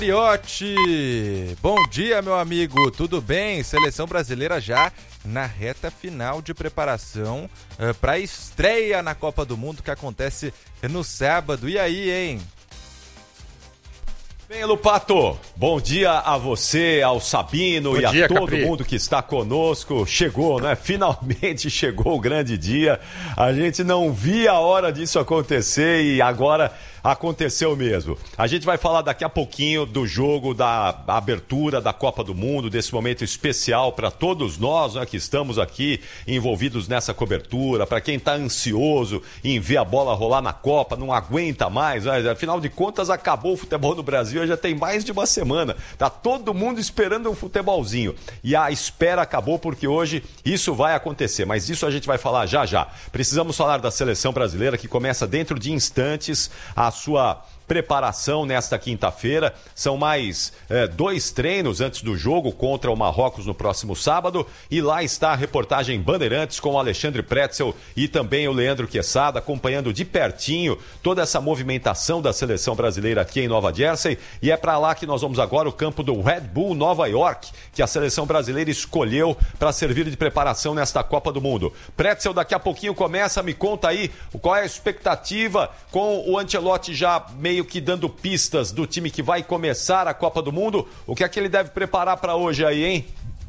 Priotti, bom dia meu amigo, tudo bem? Seleção brasileira já na reta final de preparação para a estreia na Copa do Mundo que acontece no sábado. E aí, hein? Bem, Lupato, bom dia a você, ao Sabino e a todo mundo que está conosco. Chegou, né? Finalmente chegou o grande dia. A gente não via a hora disso acontecer e agora aconteceu mesmo. A gente vai falar daqui a pouquinho do jogo, da abertura da Copa do Mundo, desse momento especial para todos nós, né, que estamos aqui envolvidos nessa cobertura, para quem está ansioso em ver a bola rolar na Copa, não aguenta mais, né? Afinal de contas acabou o futebol no Brasil, já tem mais de uma semana, tá todo mundo esperando um futebolzinho e a espera acabou porque hoje isso vai acontecer, mas isso a gente vai falar já já. Precisamos falar da seleção brasileira que começa dentro de instantes a sua preparação nesta quinta-feira. São mais 2 treinos antes do jogo contra o Marrocos no próximo sábado. E lá está a reportagem Bandeirantes com o Alexandre Pretzel e também o Leandro Quesada, acompanhando de pertinho toda essa movimentação da seleção brasileira aqui em Nova Jersey. E é para lá que nós vamos agora, o campo do Red Bull Nova York, que a seleção brasileira escolheu para servir de preparação nesta Copa do Mundo. Pretzel, daqui a pouquinho começa, me conta aí qual é a expectativa com o Ancelotti já meio que dando pistas do time que vai começar a Copa do Mundo. O que é que ele deve preparar para hoje aí, hein?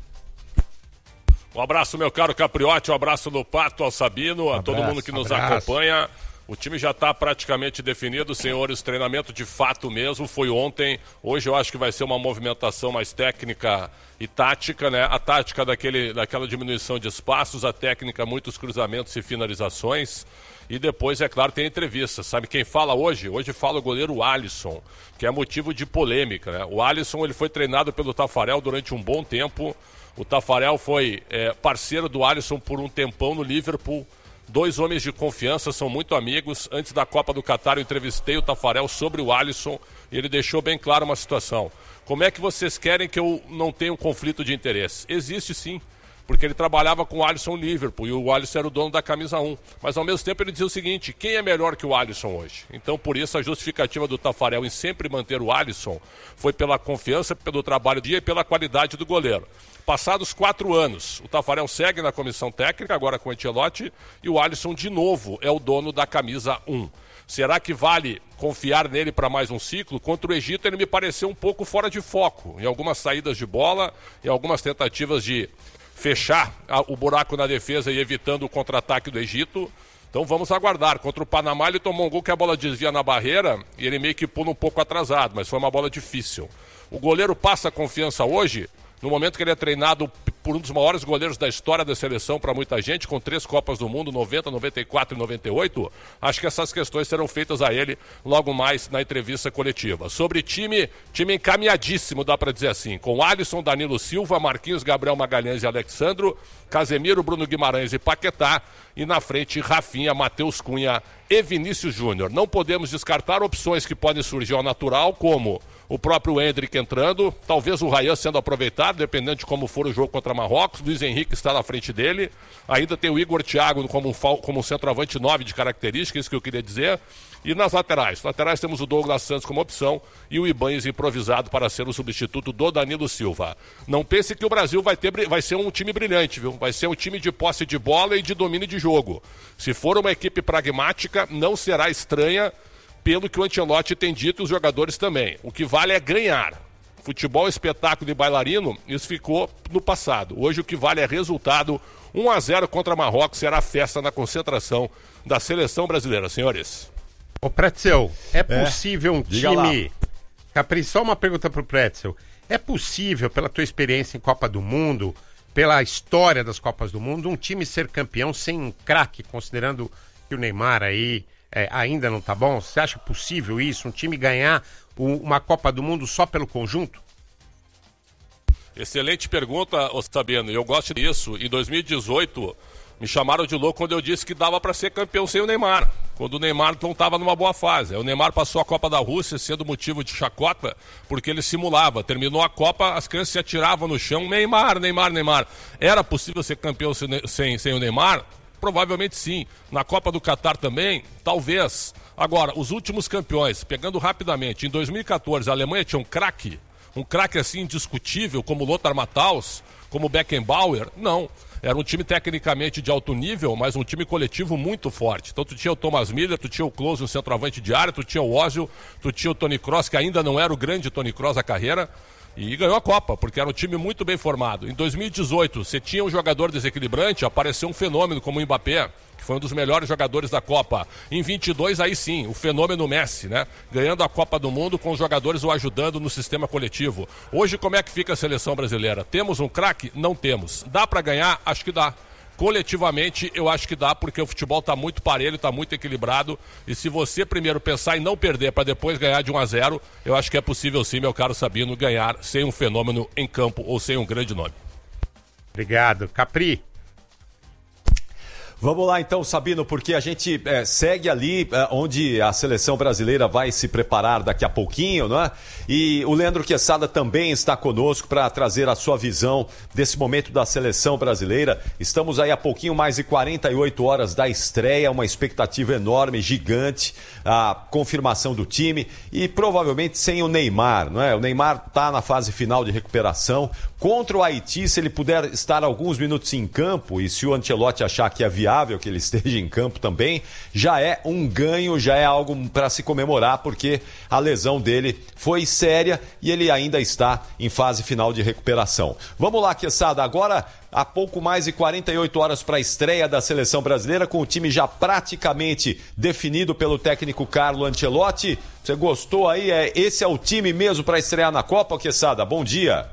Um abraço, meu caro Capriotti, um abraço no Pato, ao Sabino, a todo mundo que nos acompanha. O time já está praticamente definido, senhores, treinamento de fato mesmo, foi ontem. Hoje eu acho que vai ser uma movimentação mais técnica e tática, né? A tática daquela diminuição de espaços, a técnica, muitos cruzamentos e finalizações. E depois, é claro, tem entrevista. Sabe quem fala hoje? Hoje fala o goleiro Alisson, que é motivo de polêmica, né? O Alisson, ele foi treinado pelo Tafarel durante um bom tempo. O Tafarel foi parceiro do Alisson por um tempão no Liverpool. 2 homens de confiança, são muito amigos. Antes da Copa do Catar, eu entrevistei o Tafarel sobre o Alisson e ele deixou bem claro uma situação. Como é que vocês querem que eu não tenha um conflito de interesse? Existe sim. Porque ele trabalhava com o Alisson Liverpool e o Alisson era o dono da camisa 1. Mas ao mesmo tempo ele dizia o seguinte: quem é melhor que o Alisson hoje? Então por isso a justificativa do Tafarel em sempre manter o Alisson foi pela confiança, pelo trabalho do dia e pela qualidade do goleiro. Passados 4 anos, o Tafarel segue na comissão técnica, agora com o Ancelotti, e o Alisson de novo é o dono da camisa 1. Será que vale confiar nele para mais um ciclo? Contra o Egito ele me pareceu um pouco fora de foco, em algumas saídas de bola, em algumas tentativas de fechar o buraco na defesa e evitando o contra-ataque do Egito. Então vamos aguardar. Contra o Panamá ele tomou um gol que a bola desvia na barreira e ele meio que pula um pouco atrasado, mas foi uma bola difícil. O goleiro passa confiança hoje, no momento que ele é treinado por um dos maiores goleiros da história da seleção para muita gente, com 3 Copas do Mundo, 90, 94 e 98, acho que essas questões serão feitas a ele logo mais na entrevista coletiva. Sobre time encaminhadíssimo, dá para dizer assim, com Alisson, Danilo Silva, Marquinhos, Gabriel Magalhães e Alexandro, Casemiro, Bruno Guimarães e Paquetá, e na frente Rafinha, Matheus Cunha e Vinícius Júnior. Não podemos descartar opções que podem surgir ao natural, como o próprio Endrick entrando, talvez o Ryan sendo aproveitado, dependendo de como for o jogo contra Marrocos. Luiz Henrique está na frente dele. Ainda tem o Igor Thiago como um centroavante 9 de característica, isso que eu queria dizer. E nas laterais temos o Douglas Santos como opção e o Ibanez improvisado para ser o substituto do Danilo Silva. Não pense que o Brasil vai ser um time brilhante, viu? Vai ser um time de posse de bola e de domínio de jogo. Se for uma equipe pragmática, não será estranha, pelo que o Ancelotti tem dito e os jogadores também. O que vale é ganhar. Futebol, espetáculo e bailarino, isso ficou no passado. Hoje o que vale é resultado. 1-0 contra Marrocos será festa na concentração da seleção brasileira, senhores. Ô Pretzel, é possível um time... Capri, só uma pergunta pro Pretzel. É possível, pela tua experiência em Copa do Mundo, pela história das Copas do Mundo, um time ser campeão sem um craque, considerando que o Neymar aí ainda não tá bom? Você acha possível isso? Um time ganhar uma Copa do Mundo só pelo conjunto? Excelente pergunta, Sabino. Eu gosto disso. Em 2018, me chamaram de louco quando eu disse que dava para ser campeão sem o Neymar. Quando o Neymar não estava numa boa fase. O Neymar passou a Copa da Rússia sendo motivo de chacota, porque ele simulava. Terminou a Copa, as crianças se atiravam no chão. Neymar. Era possível ser campeão sem o Neymar? Provavelmente sim. Na Copa do Catar também? Talvez. Agora, os últimos campeões, pegando rapidamente, em 2014 a Alemanha tinha um craque assim indiscutível, como Lothar Matthaus, como Beckenbauer? Não. Era um time tecnicamente de alto nível, mas um time coletivo muito forte. Então tu tinha o Thomas Müller, tu tinha o Klose, um centroavante de área, tu tinha o Ozil, tu tinha o Toni Kroos, que ainda não era o grande Toni Kroos da carreira, e ganhou a Copa, porque era um time muito bem formado. Em 2018, você tinha um jogador desequilibrante, apareceu um fenômeno como o Mbappé, que foi um dos melhores jogadores da Copa. Em 22, aí sim, o fenômeno Messi, né? Ganhando a Copa do Mundo com os jogadores o ajudando no sistema coletivo. Hoje, como é que fica a seleção brasileira? Temos um craque? Não temos. Dá para ganhar? Acho que dá. Coletivamente, eu acho que dá, porque o futebol está muito parelho, está muito equilibrado. E se você primeiro pensar em não perder para depois ganhar de 1-0, eu acho que é possível sim, meu caro Sabino, ganhar sem um fenômeno em campo ou sem um grande nome. Obrigado. Capri. Vamos lá então, Sabino, porque a gente segue ali onde a seleção brasileira vai se preparar daqui a pouquinho, não é? E o Leandro Quesada também está conosco para trazer a sua visão desse momento da seleção brasileira. Estamos aí a pouquinho mais de 48 horas da estreia, uma expectativa enorme, gigante, a confirmação do time e provavelmente sem o Neymar, não é? O Neymar está na fase final de recuperação. Contra o Haiti, se ele puder estar alguns minutos em campo e se o Ancelotti achar que é viável que ele esteja em campo também, já é um ganho, já é algo para se comemorar, porque a lesão dele foi séria e ele ainda está em fase final de recuperação. Vamos lá, Quesada, agora há pouco mais de 48 horas para a estreia da seleção brasileira, com o time já praticamente definido pelo técnico Carlo Ancelotti. Você gostou aí? Esse é o time mesmo para estrear na Copa, Quesada? Bom dia.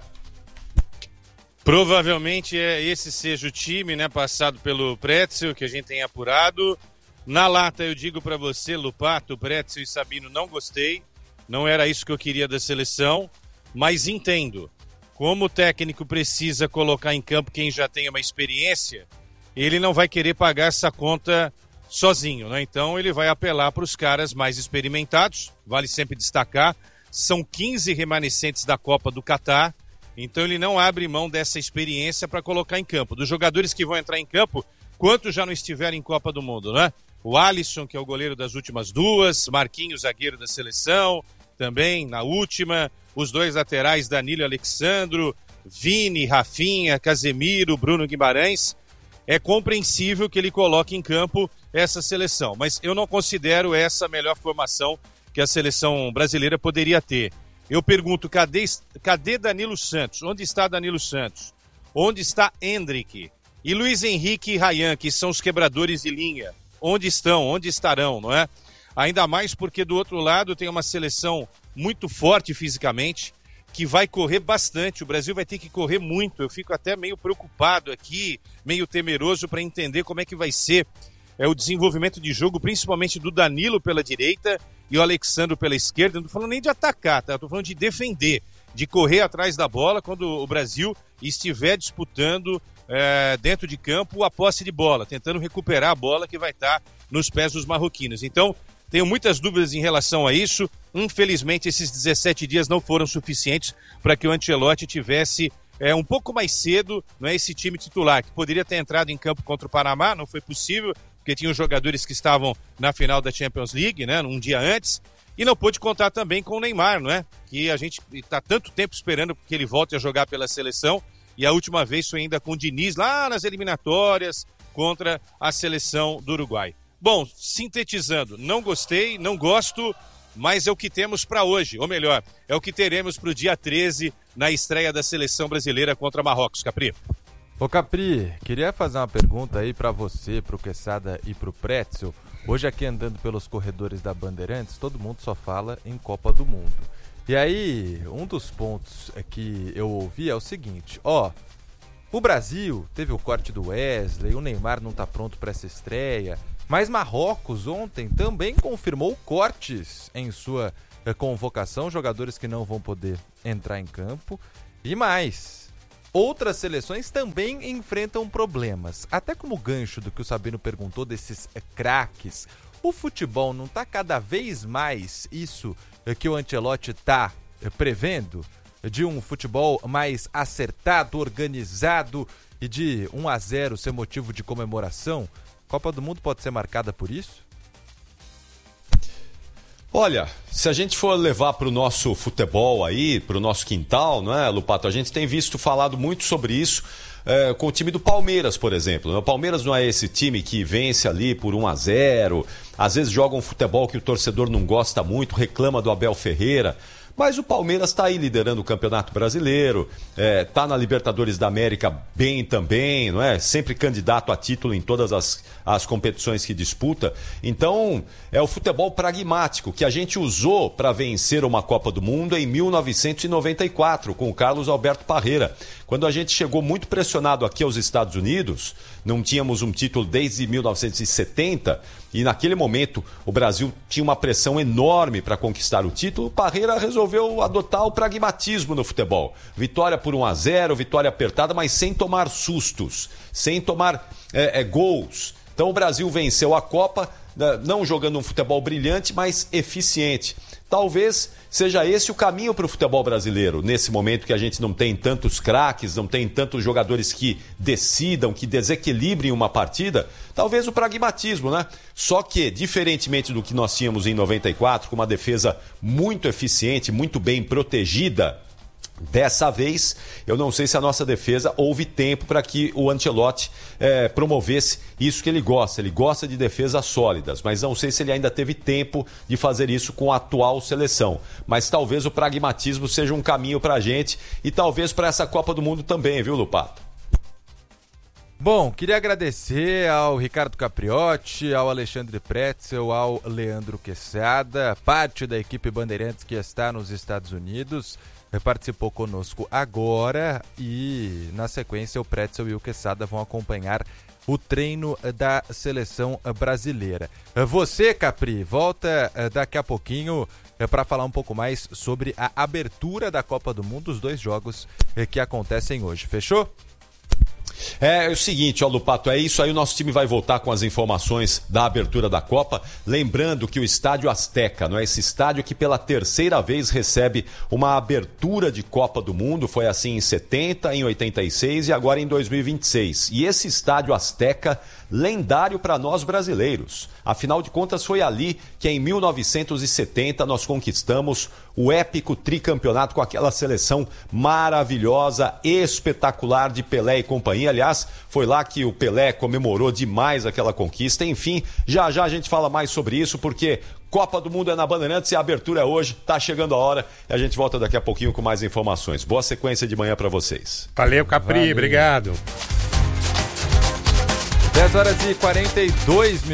Provavelmente esse seja o time, né, passado pelo Pretzel, que a gente tem apurado. Na lata eu digo para você, Lupato, Pretzel e Sabino, não gostei. Não era isso que eu queria da seleção, mas entendo. Como o técnico precisa colocar em campo quem já tem uma experiência, ele não vai querer pagar essa conta sozinho, né? Então ele vai apelar para os caras mais experimentados. Vale sempre destacar, são 15 remanescentes da Copa do Catar. Então ele não abre mão dessa experiência para colocar em campo. Dos jogadores que vão entrar em campo, quantos já não estiveram em Copa do Mundo, né? O Alisson, que é o goleiro das últimas duas, Marquinhos, zagueiro da seleção, também na última, os dois laterais, Danilo e Alexandro, Vini, Rafinha, Casemiro, Bruno Guimarães. É compreensível que ele coloque em campo essa seleção, mas eu não considero essa a melhor formação que a seleção brasileira poderia ter. Eu pergunto, cadê Danilo Santos? Onde está Danilo Santos? Onde está Endrick? E Luiz Henrique e Ryan, que são os quebradores de linha? Onde estão? Onde estarão, não é? Ainda mais porque do outro lado tem uma seleção muito forte fisicamente, que vai correr bastante. O Brasil vai ter que correr muito. Eu fico até meio preocupado aqui, meio temeroso para entender como é que vai ser o desenvolvimento de jogo, principalmente do Danilo pela direita e o Alexandre pela esquerda. Não estou falando nem de atacar, tá? Estou falando de defender, de correr atrás da bola quando o Brasil estiver disputando dentro de campo a posse de bola, tentando recuperar a bola que vai estar nos pés dos marroquinos. Então, tenho muitas dúvidas em relação a isso. Infelizmente, esses 17 dias não foram suficientes para que o Ancelotti tivesse um pouco mais cedo, não é, esse time titular, que poderia ter entrado em campo contra o Panamá, não foi possível, porque tinham jogadores que estavam na final da Champions League, né, um dia antes, e não pôde contar também com o Neymar, não é? Que a gente está tanto tempo esperando que ele volte a jogar pela seleção, e a última vez foi ainda com o Diniz, lá nas eliminatórias, contra a seleção do Uruguai. Bom, sintetizando, não gostei, não gosto, mas é o que temos para hoje, ou melhor, é o que teremos para o dia 13, na estreia da seleção brasileira contra Marrocos. Capri. Ô Capri, queria fazer uma pergunta aí pra você, pro Quesada e pro Pretzel. Hoje aqui andando pelos corredores da Bandeirantes, todo mundo só fala em Copa do Mundo. E aí, um dos pontos que eu ouvi é o seguinte, o Brasil teve o corte do Wesley, o Neymar não tá pronto pra essa estreia, mas Marrocos ontem também confirmou cortes em sua convocação, jogadores que não vão poder entrar em campo, e mais... Outras seleções também enfrentam problemas. Até como gancho do que o Sabino perguntou desses craques, o futebol não está cada vez mais isso que o Ancelotti está prevendo? De um futebol mais acertado, organizado e de 1-0 ser motivo de comemoração? Copa do Mundo pode ser marcada por isso? Olha, se a gente for levar para o nosso futebol aí, para o nosso quintal, não é, Lupato? A gente tem falado muito sobre isso com o time do Palmeiras, por exemplo. O Palmeiras não é esse time que vence ali por 1-0, às vezes joga um futebol que o torcedor não gosta muito, reclama do Abel Ferreira. Mas o Palmeiras está aí liderando o Campeonato Brasileiro, está na Libertadores da América bem também, não é? Sempre candidato a título em todas as competições que disputa. Então, é o futebol pragmático que a gente usou para vencer uma Copa do Mundo em 1994, com o Carlos Alberto Parreira. Quando a gente chegou muito pressionado aqui aos Estados Unidos, não tínhamos um título desde 1970, e naquele momento o Brasil tinha uma pressão enorme para conquistar o título, o Parreira resolveu adotar o pragmatismo no futebol. Vitória por 1-0, vitória apertada, mas sem tomar sustos, sem tomar gols. Então o Brasil venceu a Copa, não jogando um futebol brilhante, mas eficiente. Talvez seja esse o caminho para o futebol brasileiro, nesse momento que a gente não tem tantos craques, não tem tantos jogadores que decidam, que desequilibrem uma partida. Talvez o pragmatismo, né? Só que, diferentemente do que nós tínhamos em 94, com uma defesa muito eficiente, muito bem protegida, dessa vez, eu não sei se a nossa defesa houve tempo para que o Ancelotti promovesse isso que ele gosta. Ele gosta de defesas sólidas, mas não sei se ele ainda teve tempo de fazer isso com a atual seleção. Mas talvez o pragmatismo seja um caminho para a gente e talvez para essa Copa do Mundo também, viu, Lupato? Bom, queria agradecer ao Ricardo Capriotti, ao Alexandre Pretzel, ao Leandro Quesada, parte da equipe Bandeirantes que está nos Estados Unidos, participou conosco agora e, na sequência, o Pretzel e o Quesada vão acompanhar o treino da seleção brasileira. Você, Capri, volta daqui a pouquinho para falar um pouco mais sobre a abertura da Copa do Mundo, os 2 jogos que acontecem hoje. Fechou? É o seguinte, ó, Lupato, é isso aí, o nosso time vai voltar com as informações da abertura da Copa, lembrando que o Estádio Azteca, não é esse estádio que pela 3ª vez recebe uma abertura de Copa do Mundo, foi assim em 70, em 86 e agora em 2026. E esse Estádio Azteca, lendário para nós brasileiros. Afinal de contas, foi ali que em 1970 nós conquistamos o épico tricampeonato com aquela seleção maravilhosa, espetacular de Pelé e companhia. Aliás, foi lá que o Pelé comemorou demais aquela conquista. Enfim, já a gente fala mais sobre isso, porque Copa do Mundo é na Bandeirantes e a abertura é hoje. Tá chegando a hora e a gente volta daqui a pouquinho com mais informações. Boa sequência de manhã para vocês. Valeu, Capri. Valeu. Obrigado. 10h42.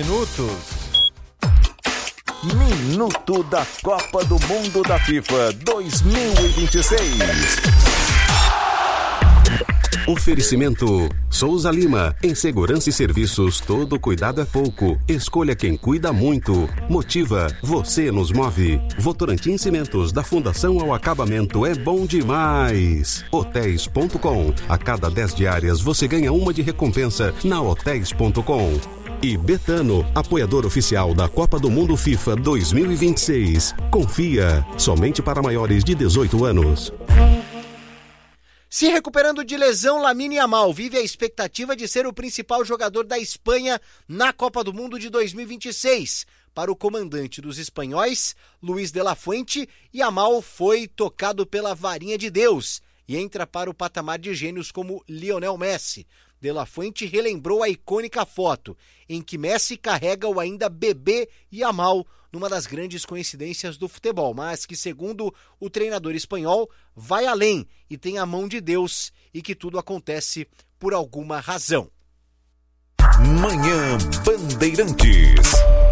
Minuto da Copa do Mundo da FIFA 2026. Oferecimento Souza Lima. Em segurança e serviços, todo cuidado é pouco. Escolha quem cuida muito. Motiva, você nos move. Votorantim Cimentos, da fundação ao acabamento, é bom demais. Hotéis.com. A cada 10 diárias você ganha uma de recompensa na Hotéis.com. E Betano, apoiador oficial da Copa do Mundo FIFA 2026. Confia, somente para maiores de 18 anos. Se recuperando de lesão, Lamine Yamal vive a expectativa de ser o principal jogador da Espanha na Copa do Mundo de 2026. Para o comandante dos espanhóis, Luis de la Fuente, Yamal foi tocado pela varinha de Deus e entra para o patamar de gênios como Lionel Messi. De la Fuente relembrou a icônica foto em que Messi carrega o ainda bebê Yamal numa das grandes coincidências do futebol, mas que, segundo o treinador espanhol, vai além e tem a mão de Deus e que tudo acontece por alguma razão. Manhã Bandeirantes.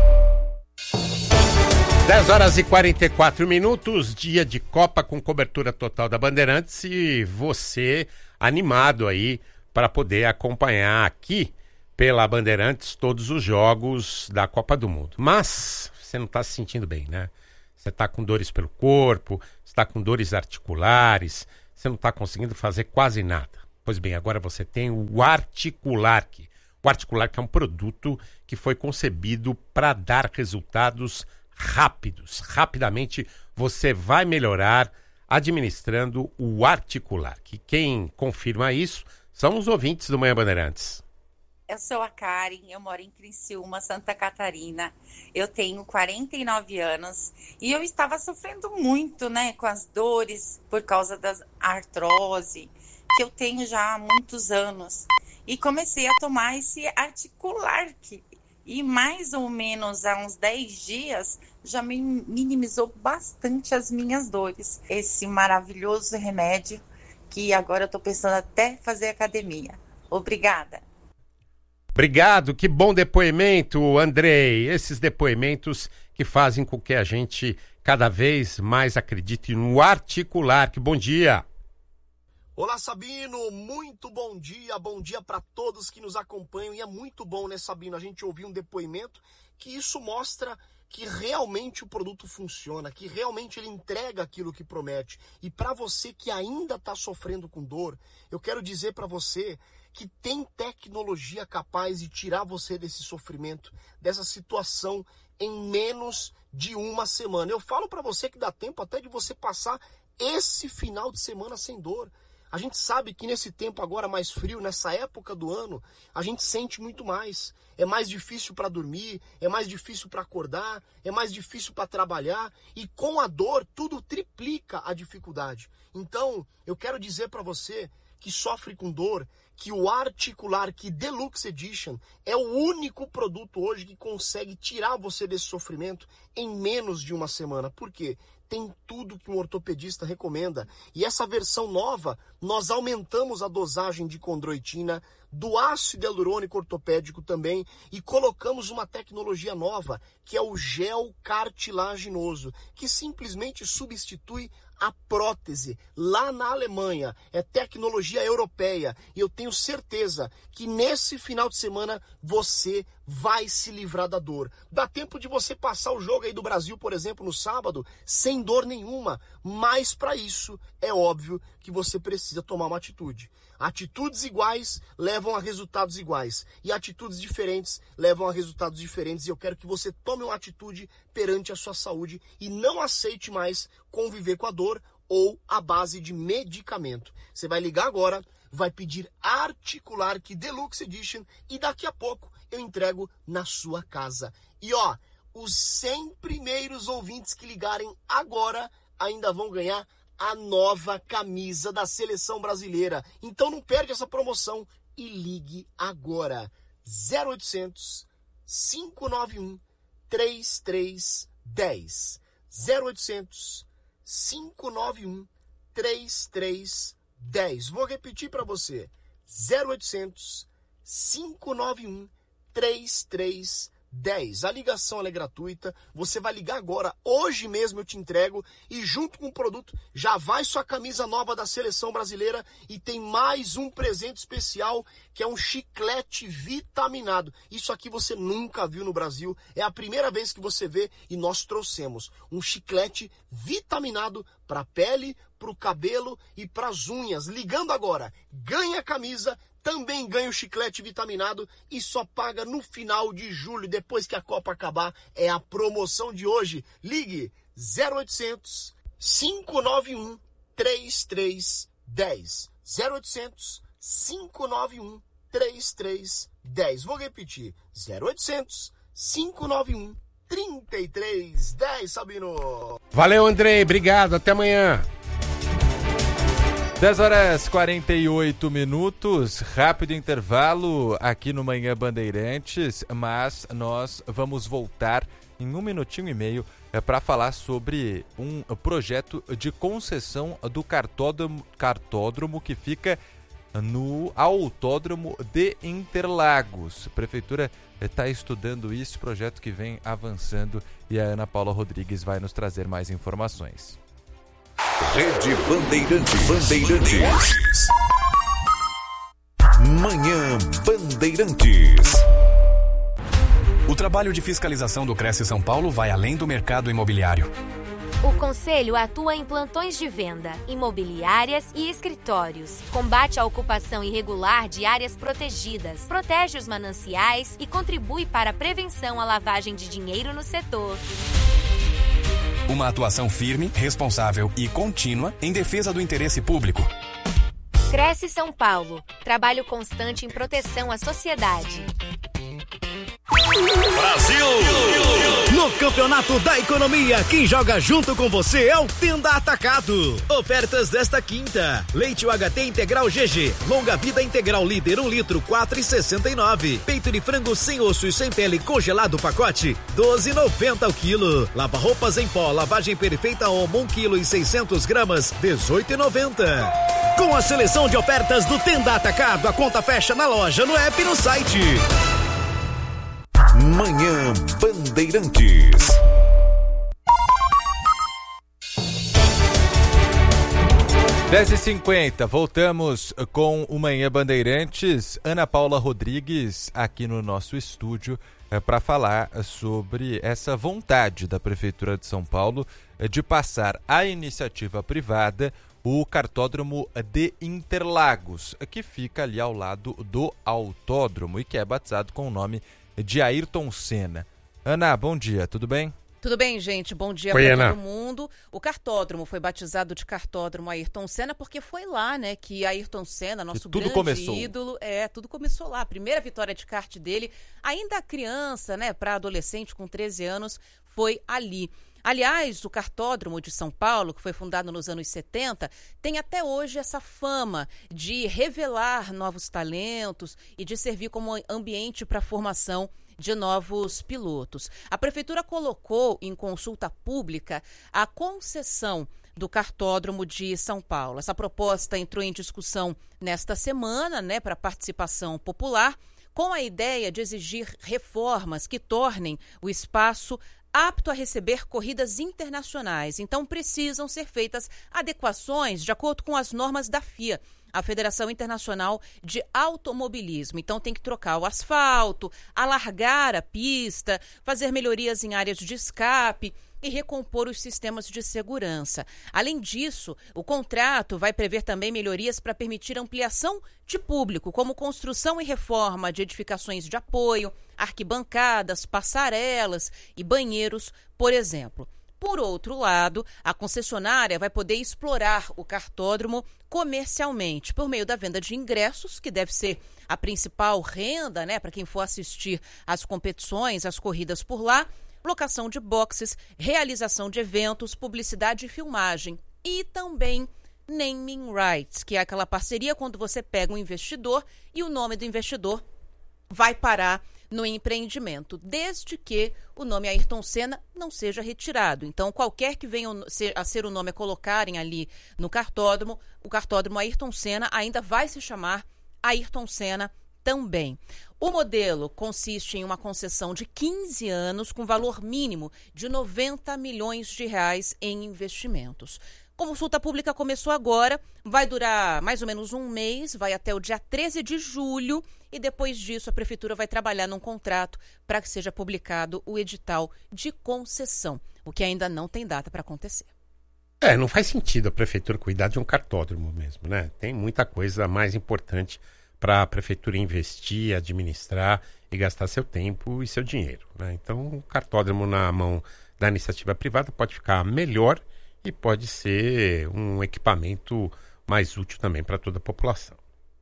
10h44, dia de Copa com cobertura total da Bandeirantes e você animado aí para poder acompanhar aqui pela Bandeirantes todos os jogos da Copa do Mundo. Mas você não está se sentindo bem, né? Você está com dores pelo corpo, está com dores articulares, você não está conseguindo fazer quase nada. Pois bem, agora você tem o Articulark. O Articulark é um produto que foi concebido para dar resultados rápidos. Rapidamente você vai melhorar administrando o Articulark. E quem confirma isso são os ouvintes do Manhã Bandeirantes. Eu sou a Karen, eu moro em Criciúma, Santa Catarina. Eu tenho 49 anos e eu estava sofrendo muito, né, com as dores por causa da artrose, que eu tenho já há muitos anos. E comecei a tomar esse articular, e mais ou menos há uns 10 dias já me minimizou bastante as minhas dores. Esse maravilhoso remédio que agora eu estou pensando até fazer academia. Obrigada. Obrigado, que bom depoimento, Andrei. Esses depoimentos que fazem com que a gente cada vez mais acredite no articular. Que bom dia. Olá, Sabino, muito bom dia para todos que nos acompanham. E é muito bom, né, Sabino, a gente ouvir um depoimento que isso mostra que realmente o produto funciona, que realmente ele entrega aquilo que promete. E para você que ainda está sofrendo com dor, eu quero dizer para você que tem tecnologia capaz de tirar você desse sofrimento, dessa situação em menos de uma semana. Eu falo para você que dá tempo até de você passar esse final de semana sem dor. A gente sabe que nesse tempo agora mais frio, nessa época do ano, a gente sente muito mais. É mais difícil para dormir, é mais difícil para acordar, é mais difícil para trabalhar. E com a dor, tudo triplica a dificuldade. Então, eu quero dizer para você que sofre com dor, que o Articular Key Deluxe Edition é o único produto hoje que consegue tirar você desse sofrimento em menos de uma semana. Por quê? Tem tudo que um ortopedista recomenda. E essa versão nova, nós aumentamos a dosagem de condroitina, do ácido hialurônico ortopédico também, e colocamos uma tecnologia nova, que é o gel cartilaginoso, que simplesmente substitui a prótese lá na Alemanha. É tecnologia europeia e eu tenho certeza que nesse final de semana você vai se livrar da dor. Dá tempo de você passar o jogo aí do Brasil, por exemplo, no sábado, sem dor nenhuma, mas para isso é óbvio que você precisa tomar uma atitude. Atitudes iguais levam a resultados iguais e atitudes diferentes levam a resultados diferentes, e eu quero que você tome uma atitude perante a sua saúde e não aceite mais conviver com a dor ou a base de medicamento. Você vai ligar agora, vai pedir Articular Key Deluxe Edition e daqui a pouco eu entrego na sua casa. E ó, os 100 primeiros ouvintes que ligarem agora ainda vão ganhar a nova camisa da Seleção Brasileira. Então não perde essa promoção e ligue agora. 0800 591 3310. 0800 591 3310. Vou repetir para você. 0800 591 3310. A ligação ela é gratuita, você vai ligar agora, hoje mesmo eu te entrego, e junto com o produto já vai sua camisa nova da Seleção Brasileira e tem mais um presente especial, que é um chiclete vitaminado. Isso aqui você nunca viu no Brasil, é a primeira vez que você vê, e nós trouxemos um chiclete vitaminado para a pele, para o cabelo e para as unhas. Ligando agora, ganha a camisa, também ganha o chiclete vitaminado e só paga no final de julho, depois que a Copa acabar. É a promoção de hoje. Ligue 0800 591 3310. 0800 591 3310. Vou repetir. 0800 591 3310, Sabino. Valeu, Andrei. Obrigado. Até amanhã. 10h48, rápido intervalo aqui no Manhã Bandeirantes, mas nós vamos voltar em 1 minutinho e meio para falar sobre um projeto de concessão do cartódromo que fica no Autódromo de Interlagos. A Prefeitura está estudando esse projeto que vem avançando e a Ana Paula Rodrigues vai nos trazer mais informações. Rede Bandeirantes. Manhã Bandeirantes. O trabalho de fiscalização do Cresce São Paulo vai além do mercado imobiliário. O Conselho atua em plantões de venda, imobiliárias e escritórios. Combate a ocupação irregular de áreas protegidas, protege os mananciais e contribui para a prevenção à lavagem de dinheiro no setor. Uma atuação firme, responsável e contínua em defesa do interesse público. Cresce São Paulo. Trabalho constante em proteção à sociedade. Brasil! No Campeonato da Economia, quem joga junto com você é o Tenda Atacado. Ofertas desta quinta: leite UHT integral GG, longa vida integral líder 1 litro 4,69. Peito de frango sem osso e sem pele congelado pacote 12,90 o quilo. Lava roupas em pó, lavagem perfeita Omo 1 kg e 600 gramas 18,90. Com a seleção de ofertas do Tenda Atacado, a conta fecha na loja, no app e no site. Manhã Bandeirantes. (10h50), voltamos com o Manhã Bandeirantes. Ana Paula Rodrigues aqui no nosso estúdio para falar sobre essa vontade da Prefeitura de São Paulo de passar à iniciativa privada o cartódromo de Interlagos, que fica ali ao lado do autódromo e que é batizado com o nome de Ayrton Senna. Ana, bom dia, tudo bem? Tudo bem, gente? Bom dia para todo mundo. O cartódromo foi batizado de cartódromo Ayrton Senna porque foi lá, né, que Ayrton Senna, nosso grande ídolo, tudo começou lá. A primeira vitória de kart dele, ainda criança, né, para adolescente com 13 anos, foi ali. Aliás, o cartódromo de São Paulo, que foi fundado nos anos 70, tem até hoje essa fama de revelar novos talentos e de servir como ambiente para a formação de novos pilotos. A Prefeitura colocou em consulta pública a concessão do cartódromo de São Paulo. Essa proposta entrou em discussão nesta semana, né, para participação popular, com a ideia de exigir reformas que tornem o espaço apto a receber corridas internacionais. Então, precisam ser feitas adequações de acordo com as normas da FIA, a Federação Internacional de Automobilismo. Então, tem que trocar o asfalto, alargar a pista, fazer melhorias em áreas de escape e recompor os sistemas de segurança. Além disso, o contrato vai prever também melhorias para permitir ampliação de público, como construção e reforma de edificações de apoio, arquibancadas, passarelas e banheiros, por exemplo. Por outro lado, a concessionária vai poder explorar o cartódromo comercialmente por meio da venda de ingressos, que deve ser a principal renda, né, para quem for assistir às competições, às corridas por lá, locação de boxes, realização de eventos, publicidade e filmagem e também naming rights, que é aquela parceria quando você pega um investidor e o nome do investidor vai parar no empreendimento, desde que o nome Ayrton Senna não seja retirado. Então, qualquer que venha a ser o nome a colocarem ali no cartódromo, o cartódromo Ayrton Senna ainda vai se chamar Ayrton Senna também. O modelo consiste em uma concessão de 15 anos com valor mínimo de 90 milhões de reais em investimentos. Consulta pública começou agora, vai durar mais ou menos um mês, vai até o dia 13 de julho e depois disso a Prefeitura vai trabalhar num contrato para que seja publicado o edital de concessão, o que ainda não tem data para acontecer. Não faz sentido a Prefeitura cuidar de um cartódromo mesmo, né? Tem muita coisa mais importante para a Prefeitura investir, administrar e gastar seu tempo e seu dinheiro, né? Então, o cartódromo na mão da iniciativa privada pode ficar melhor e pode ser um equipamento mais útil também para toda a população.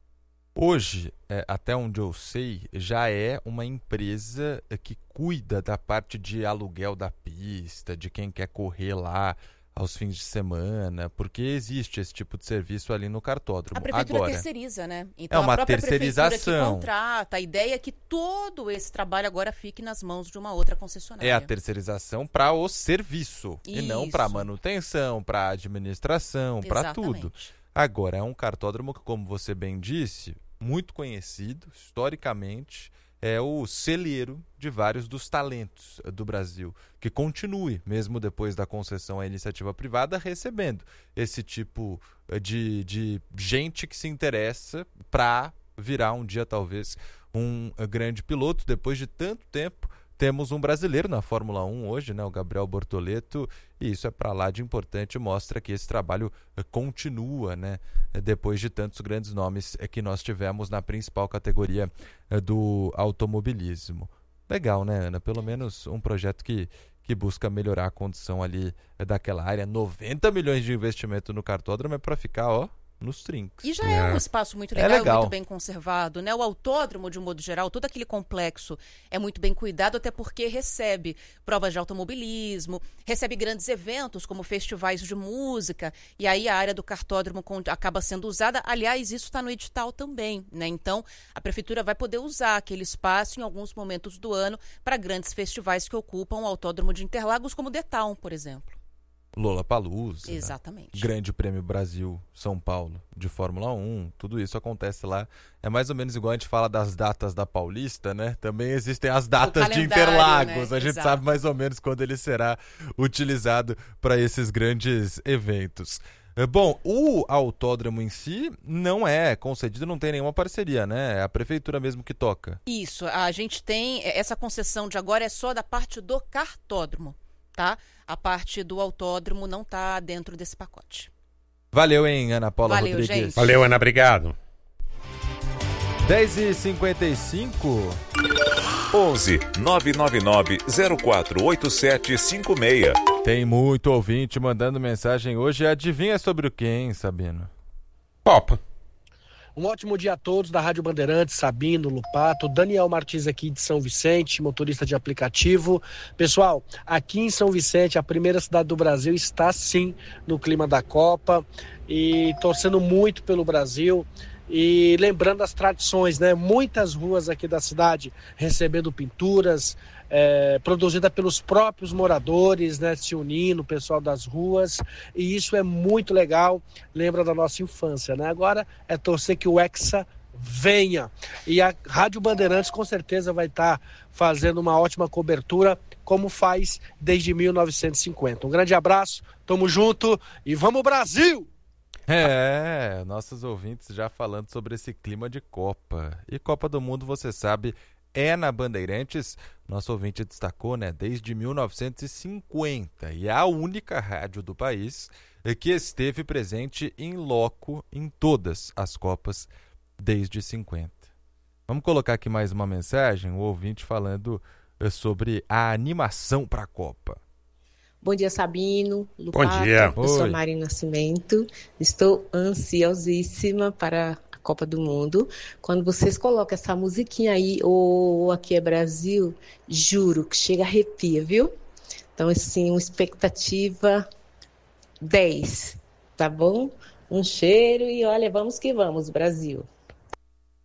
Hoje, até onde eu sei, já é uma empresa que cuida da parte de aluguel da pista, de quem quer correr lá aos fins de semana, porque existe esse tipo de serviço ali no cartódromo. A Prefeitura agora, terceiriza, né? Então, é uma a própria terceirização. Prefeitura que contrata, a ideia é que todo esse trabalho agora fique nas mãos de uma outra concessionária. É a terceirização para o serviço, e não para manutenção, para administração, para tudo. Agora, é um cartódromo que, como você bem disse, muito conhecido, historicamente, é o celeiro de vários dos talentos do Brasil, que continue, mesmo depois da concessão à iniciativa privada, recebendo esse tipo de gente que se interessa para virar um dia, talvez, um grande piloto. Depois de tanto tempo, temos um brasileiro na Fórmula 1 hoje, né, o Gabriel Bortoleto, e isso é para lá de importante, mostra que esse trabalho continua, né, depois de tantos grandes nomes que nós tivemos na principal categoria do automobilismo. Legal, né, Ana? Pelo menos um projeto que busca melhorar a condição ali daquela área. 90 milhões de investimento no cartódromo é para ficar, nos trinques. E já é um espaço muito legal, muito bem conservado, né? O autódromo, de um modo geral, todo aquele complexo é muito bem cuidado, até porque recebe provas de automobilismo, recebe grandes eventos, como festivais de música, e aí a área do kartódromo acaba sendo usada. Aliás, isso está no edital também, né? Então, a prefeitura vai poder usar aquele espaço em alguns momentos do ano para grandes festivais que ocupam o autódromo de Interlagos, como o The Town, por exemplo. Lollapalooza, exatamente. Grande Prêmio Brasil, São Paulo, de Fórmula 1, tudo isso acontece lá. É mais ou menos igual a gente fala das datas da Paulista, né? Também existem as datas de Interlagos, né? A gente sabe mais ou menos quando ele será utilizado para esses grandes eventos. Bom, o autódromo em si não é concedido, não tem nenhuma parceria, né? É a prefeitura mesmo que toca. Isso, a gente tem, essa concessão de agora é só da parte do kartódromo, tá? A parte do autódromo não está dentro desse pacote. Valeu, hein, Ana Paula Rodrigues. Gente. Valeu, Ana, obrigado. 10h55. 11 999 048756. Tem muito ouvinte mandando mensagem hoje. Adivinha sobre o que, hein, Sabino? Copa. Um ótimo dia a todos da Rádio Bandeirantes, Sabino, Lupato, Daniel Martins aqui de São Vicente, motorista de aplicativo. Pessoal, aqui em São Vicente, a primeira cidade do Brasil, está sim no clima da Copa e torcendo muito pelo Brasil. E lembrando as tradições, né? Muitas ruas aqui da cidade recebendo pinturas, produzida pelos próprios moradores, né? Se unindo, o pessoal das ruas. E isso é muito legal, lembra da nossa infância, né? Agora é torcer que o Hexa venha. E a Rádio Bandeirantes com certeza vai estar fazendo uma ótima cobertura, como faz desde 1950. Um grande abraço, tamo junto e vamos Brasil! Nossos ouvintes já falando sobre esse clima de Copa. E Copa do Mundo, você sabe, é na Bandeirantes. Nosso ouvinte destacou, né, desde 1950. E é a única rádio do país que esteve presente em loco em todas as Copas desde 50. Vamos colocar aqui mais uma mensagem, o ouvinte falando sobre a animação para a Copa. Bom dia, Sabino, Lupato. Bom dia. Eu sou Marina Nascimento. Estou ansiosíssima para a Copa do Mundo. Quando vocês colocam essa musiquinha aí, ou Aqui é Brasil, juro que chega a arrepia, viu? Então, assim, uma expectativa 10, tá bom? Um cheiro e olha, vamos que vamos, Brasil.